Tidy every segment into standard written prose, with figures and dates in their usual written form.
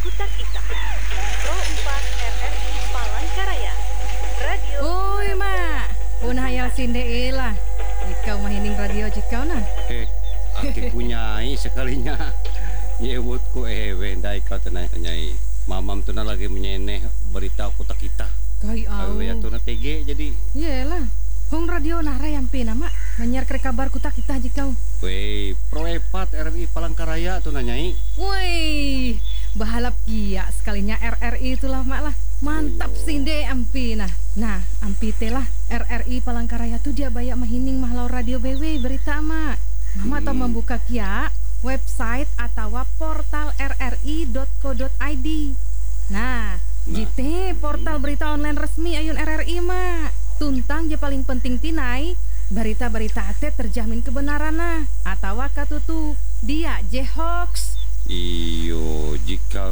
Kutak Ita. Pro 4 RRI Palangkaraya. Radio. Oi, Mak. Punah hayal sinde ilah. Ikau mahining radio jikau nah. Aki punyai sekalinya. Nyebutku wendai kau tenai. Mamam tu lagi menyeneh berita Kutak Ita. Kai au. Ya tu TG jadi. Yelah. Hong radio nara yampe nama. Banyak ke kabar Kutak Ita jikau. Wei, Pro 4 RRI Palangkaraya tu nanyai. Woi, bahalap kia sekalinya RRI itulah mak lah. Mantap sinde ampi nah. Nah, ampi telah RRI Palangkaraya tu dia banyak mahining mahlau radio BW berita mak. Mama tau membuka kia website atau portal rri.co.id. Nah, jite portal berita online resmi ayun RRI mak. Tuntang je paling penting tinai berita-berita ate terjamin kebenaran nah atau katutu dia je hoax. Iyo jika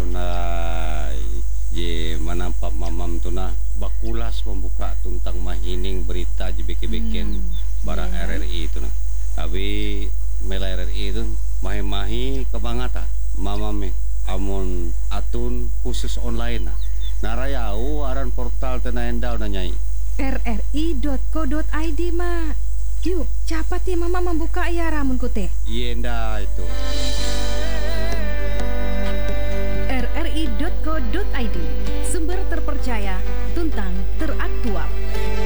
je manampak mamam tu bakulas membuka tuntang mahining berita je beken bara RRI itu nah. Tapi mela RRI itu mahi-mahi kebangata mamam amun atun khusus online nah. Narayau aran portal tena endau nanyai. rri.co.id mak. Yuk, cepat ya mama membuka ya ramun kute. Yenda itu. rri.co.id, sumber terpercaya tentang